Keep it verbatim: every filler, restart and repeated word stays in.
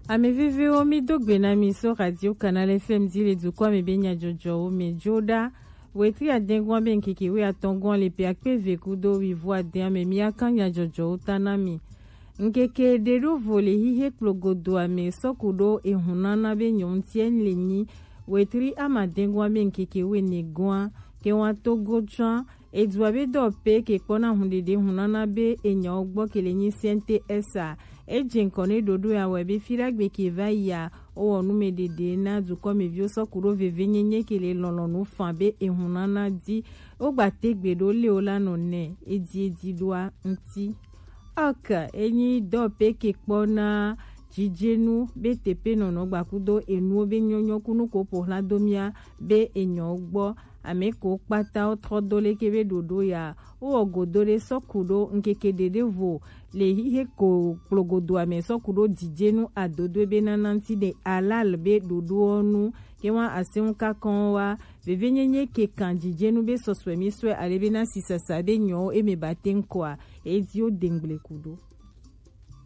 Amevivi omi dogbe na miso radio Canal F M dile du kwa mebenya jojo me joda wetri adengwa ben kiki we atongwa le pe akpe vekudo wi voa de me mi akanya jojo tanami nkeke deru vole hihe klogodo ame sokudo ehunana be nyomtien lenyi wetri amadengwa ben kiki we negwa ke wa togocha edwa be do pe ke kona hundede hunana be enya ogbo kelenyi sente esa ejen kone dodo ya webe firagbe ke vaya o onu medede na du kome vio sokuro vevenyenye kele lolonu fambe ehunana di o gbategbe do le olano ne edi edi doa nti oka enyi do pe ke kpona jijenu be tepe nono gbakudo enu obe nyonyo kunu ko pohla domia be enyo ogbo ameko pata otrodole kebe dodo ya o ogodore sokudo nkeke dede vo le hihe ko plogodo ame sokudo dijenu adodo ebe nananti de alal be dodo onu kewa aseun kakonwa vevenyenye ke kan dijenu be soswe miswe alebe na sisasa be nyo eme baten kwa edio dengle kudo.